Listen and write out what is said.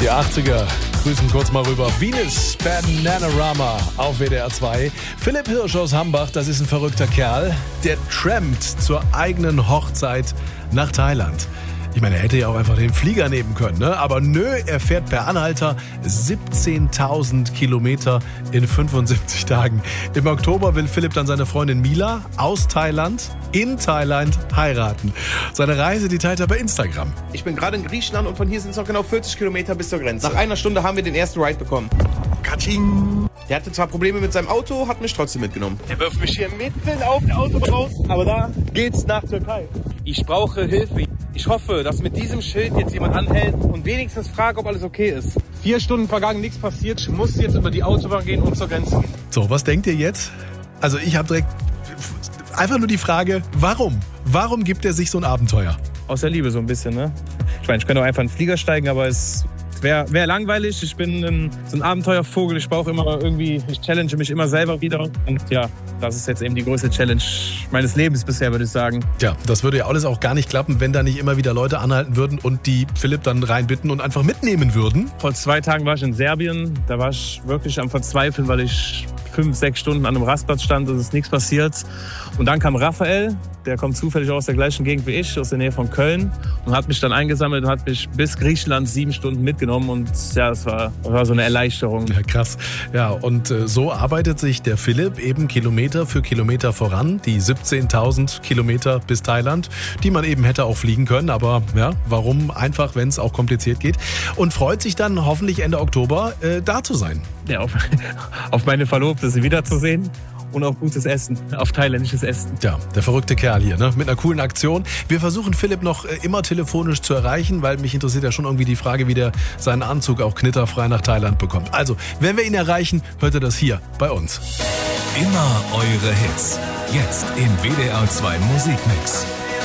Die 80er grüßen kurz mal rüber. Venus Bananarama auf WDR 2. Philipp Hirsch aus Hambach, das ist ein verrückter Kerl. Der trampt zur eigenen Hochzeit nach Thailand. Ich meine, er hätte ja auch einfach den Flieger nehmen können, ne? Aber nö, er fährt per Anhalter 17.000 Kilometer in 75 Tagen. Im Oktober will Philipp dann seine Freundin Mila aus Thailand in Thailand heiraten. Seine Reise, die teilt er bei Instagram. Ich bin gerade in Griechenland und von hier sind es noch genau 40 Kilometer bis zur Grenze. Nach einer Stunde haben wir den ersten Ride bekommen. Katsching! Der hatte zwar Probleme mit seinem Auto, hat mich trotzdem mitgenommen. Der wirft mich hier mitten auf der Autobahn raus, aber da geht's nach Türkei. Ich brauche Hilfe. Ich hoffe, dass mit diesem Schild jetzt jemand anhält und wenigstens fragt, ob alles okay ist. 4 Stunden vergangen, nichts passiert. Ich muss jetzt über die Autobahn gehen und zur Grenze gehen. So, was denkt ihr jetzt? Also ich habe direkt einfach nur die Frage, warum? Warum gibt er sich so ein Abenteuer? Aus der Liebe so ein bisschen, ne? Ich meine, ich könnte auch einfach in den Flieger steigen, aber es wäre langweilig. Ich bin so ein Abenteuervogel. Ich brauche immer irgendwie, ich challenge mich immer selber wieder. Und ja, das ist jetzt eben die größte Challenge meines Lebens bisher, würde ich sagen. Ja, das würde ja alles auch gar nicht klappen, wenn da nicht immer wieder Leute anhalten würden und die Philipp dann reinbitten und einfach mitnehmen würden. Vor 2 Tagen war ich in Serbien. Da war ich wirklich am Verzweifeln, weil ich 5-6 Stunden an einem Rastplatz stand, es ist nichts passiert. Und dann kam Raphael, der kommt zufällig aus der gleichen Gegend wie ich, aus der Nähe von Köln, und hat mich dann eingesammelt und hat mich bis Griechenland 7 Stunden mitgenommen. Und ja, das war so eine Erleichterung. Ja, krass. Ja, und so arbeitet sich der Philipp eben Kilometer für Kilometer voran. Die 17.000 Kilometer bis Thailand, die man eben hätte auch fliegen können. Aber ja, warum einfach, wenn es auch kompliziert geht? Und freut sich dann hoffentlich Ende Oktober da zu sein. Ja, auf meine Verlobte, sie wiederzusehen. Und auf gutes Essen, auf thailändisches Essen. Ja, der verrückte Kerl hier, ne? Mit einer coolen Aktion. Wir versuchen Philipp noch immer telefonisch zu erreichen, weil mich interessiert ja schon irgendwie die Frage, wie der seinen Anzug auch knitterfrei nach Thailand bekommt. Also, wenn wir ihn erreichen, hört er das hier bei uns. Immer eure Hits. Jetzt im WDR 2 Musikmix.